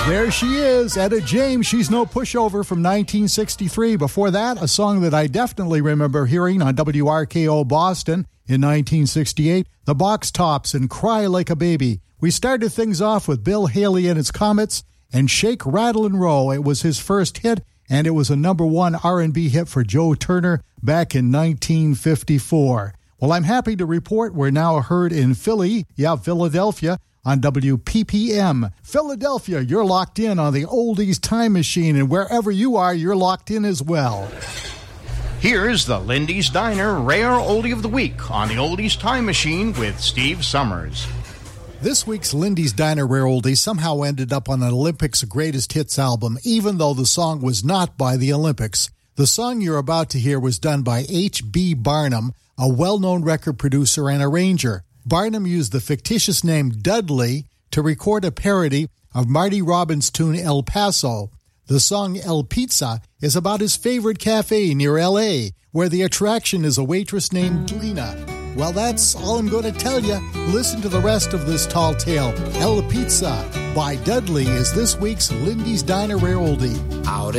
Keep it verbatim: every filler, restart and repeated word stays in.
There she is, Etta James. She's no pushover from nineteen sixty-three. Before that, a song that I definitely remember hearing on W R K O Boston in nineteen sixty-eight, The Box Tops and Cry Like a Baby. We started things off with Bill Haley and his Comets and Shake, Rattle, and Roll. It was his first hit, and it was a number one R and B hit for Joe Turner back in nineteen fifty-four. Well, I'm happy to report we're now heard in Philly, yeah, Philadelphia, on W P P M. Philadelphia, you're locked in on the Oldies Time Machine, and wherever you are, you're locked in as well. Here's the Lindy's Diner Rare Oldie of the Week on the Oldies Time Machine with Steve Summers. This week's Lindy's Diner Rare Oldie somehow ended up on an Olympics Greatest Hits album, even though the song was not by the Olympics. The song you're about to hear was done by H B Barnum, a well-known record producer and arranger. Barnum used the fictitious name Dudley to record a parody of Marty Robbins' tune El Paso. The song El Pizza is about his favorite cafe near L A, where the attraction is a waitress named Lena. Well, that's all I'm going to tell you. Listen to the rest of this tall tale. El Pizza by Dudley is this week's Lindy's Diner Rare Oldie. Out